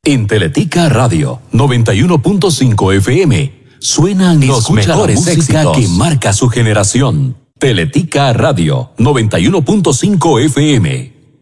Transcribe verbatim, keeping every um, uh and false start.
En Teletica Radio noventa y uno punto cinco F M suenan los mejores éxitos que marca su generación. Teletica Radio noventa y uno punto cinco F M.